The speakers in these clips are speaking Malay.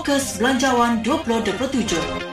Fokus Belanjawan 2027.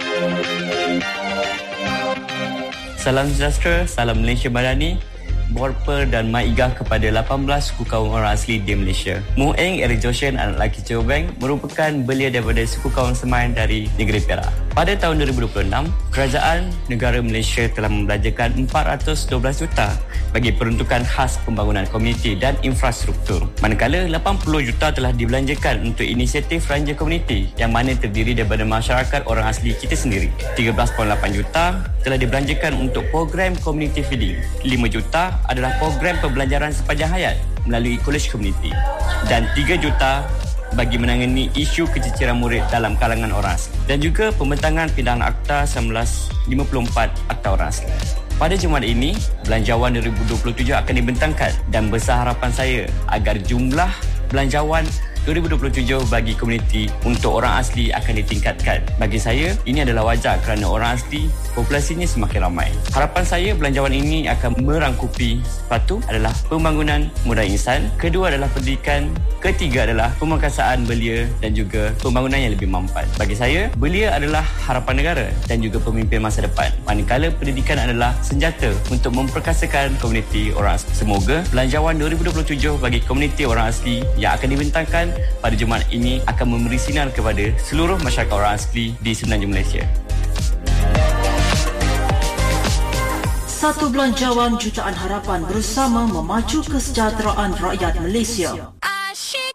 Salam sejahtera, salam Malaysia Madani, Borper dan Maigah kepada 18 suku kaum orang asli di Malaysia. Mueng Eric Joshen, anak lelaki Ceobeng, merupakan belia daripada suku kaum Semai dari negeri Perak. Pada tahun 2026, Kerajaan Negara Malaysia telah membelanjakan 412 juta bagi peruntukan khas pembangunan komuniti dan infrastruktur. Manakala 80 juta telah dibelanjakan untuk inisiatif Ranger Komuniti yang mana terdiri daripada masyarakat orang asli kita sendiri. 13.8 juta telah dibelanjakan untuk program community feeding. 5 juta adalah program pembelajaran sepanjang hayat melalui college community. Dan 3 juta bagi menangani isu keciciran murid dalam kalangan orang asli. Dan juga pembentangan pindahan Akta 1954 Akta Orang Asli. Pada Jumaat ini, Belanjawan 2027 akan dibentangkan dan besar harapan saya agar jumlah Belanjawan 2027 bagi komuniti untuk orang asli akan ditingkatkan. Bagi saya, ini adalah wajar kerana orang asli populasinya semakin ramai. Harapan saya belanjawan ini akan merangkupi satu adalah pembangunan modal insan, kedua adalah pendidikan, ketiga adalah pemangkasaan belia dan juga pembangunan yang lebih mampan. Bagi saya, belia adalah harapan negara dan juga pemimpin masa depan. Manakala pendidikan adalah senjata untuk memperkasakan komuniti orang asli. Semoga Belanjawan 2027 bagi komuniti orang asli yang akan dibentangkan pada Jumaat ini akan memberi sinar kepada seluruh masyarakat orang asli di Semenanjung Malaysia. Satu Belanjawan Jutaan Harapan bersama memacu kesejahteraan rakyat Malaysia.